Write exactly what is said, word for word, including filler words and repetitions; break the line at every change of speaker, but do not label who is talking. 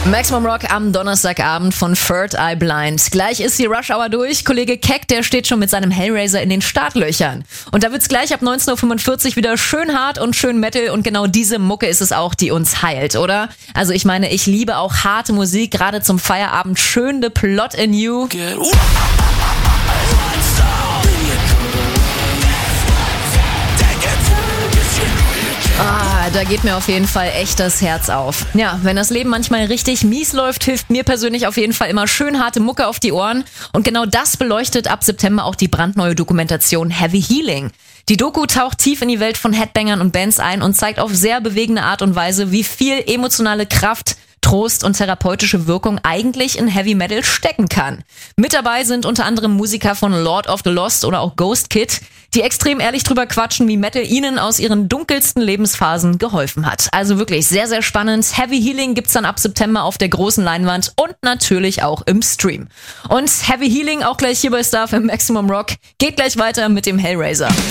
Maximum Rock am Donnerstagabend von Third Eye Blind. Gleich ist die Rush Hour durch. Kollege Keck, der steht schon mit seinem Hellraiser in den Startlöchern. Und da wird's gleich ab neunzehn Uhr fünfundvierzig wieder schön hart und schön Metal. Und genau diese Mucke ist es auch, die uns heilt, oder? Also ich meine, ich liebe auch harte Musik, gerade zum Feierabend. Schön The Plot in You. Ah, da geht mir auf jeden Fall echt das Herz auf. Ja, wenn das Leben manchmal richtig mies läuft, hilft mir persönlich auf jeden Fall immer schön harte Mucke auf die Ohren. Und genau das beleuchtet ab September auch die brandneue Dokumentation Heavy Healing. Die Doku taucht tief in die Welt von Headbangern und Bands ein und zeigt auf sehr bewegende Art und Weise, wie viel emotionale Kraft, Trost und therapeutische Wirkung eigentlich in Heavy Metal stecken kann. Mit dabei sind unter anderem Musiker von Lord of the Lost oder auch Ghost Kid, die extrem ehrlich drüber quatschen, wie Metal ihnen aus ihren dunkelsten Lebensphasen geholfen hat. Also wirklich sehr, sehr spannend. Heavy Healing gibt's dann ab September auf der großen Leinwand und natürlich auch im Stream. Und Heavy Healing auch gleich hier bei Star F M Maximum Rock geht gleich weiter mit dem Hellraiser.